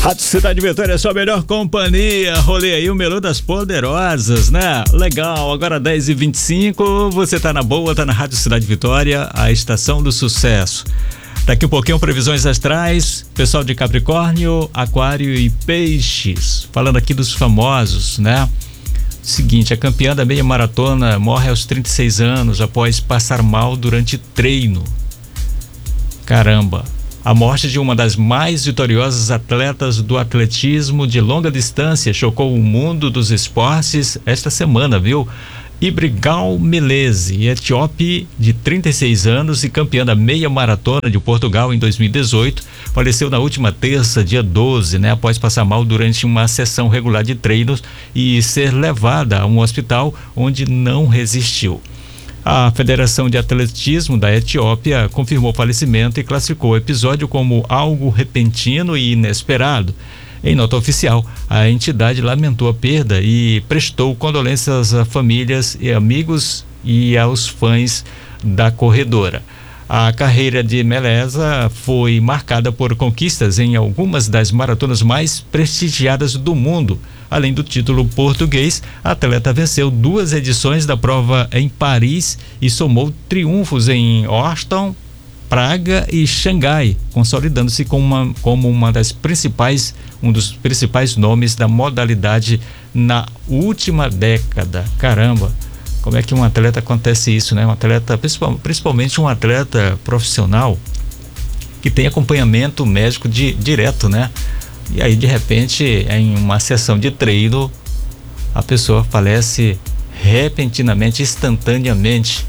Rádio Cidade Vitória, sua melhor companhia. Rolei aí o Melô das Poderosas, né? Legal, agora 10h25, você tá na boa, tá na Rádio Cidade Vitória, a estação do sucesso. Daqui um pouquinho, previsões astrais, pessoal de Capricórnio, Aquário e Peixes. Falando aqui dos famosos, né? Seguinte, a campeã da meia maratona morre aos 36 anos após passar mal durante treino. Caramba. A morte de uma das mais vitoriosas atletas do atletismo de longa distância chocou o mundo dos esportes esta semana, viu? Ibrigal Meleze, etíope de 36 anos e campeã da meia maratona de Portugal em 2018, faleceu na última terça, dia 12, né? Após passar mal durante uma sessão regular de treinos e ser levada a um hospital onde não resistiu. A Federação de Atletismo da Etiópia confirmou o falecimento e classificou o episódio como algo repentino e inesperado. Em nota oficial, a entidade lamentou a perda e prestou condolências a famílias e amigos e aos fãs da corredora. A carreira de Meleza foi marcada por conquistas em algumas das maratonas mais prestigiadas do mundo. Além do título português, a atleta venceu 2 edições da prova em Paris e somou triunfos em Austin, Praga e Xangai, consolidando-se como um dos principais nomes da modalidade na última década. Caramba, como é que um atleta acontece isso, né? Um atleta, principalmente um atleta profissional que tem acompanhamento médico direto, né? E aí, de repente, em uma sessão de treino, a pessoa falece repentinamente, instantaneamente.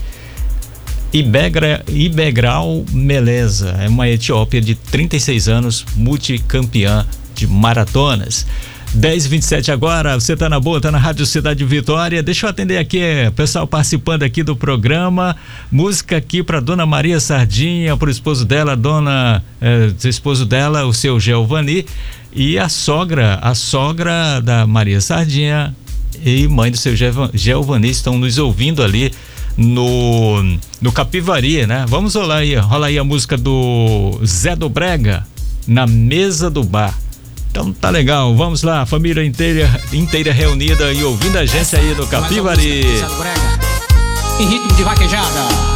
Ibrigal Meleze é uma etíope de 36 anos, multicampeã de maratonas. 10h27 agora, você tá na boa, tá na Rádio Cidade Vitória. Deixa eu atender aqui, pessoal participando aqui do programa. Música aqui pra Dona Maria Sardinha, pro esposo dela, esposo dela, o seu Geovani, e a sogra da Maria Sardinha e mãe do seu Geovani estão nos ouvindo ali no Capivari, né? Vamos rolar aí a música do Zé do Brega, Na Mesa do Bar. Então tá legal, vamos lá, família inteira reunida e ouvindo a gente aí no Capivari. Em ritmo de vaquejada.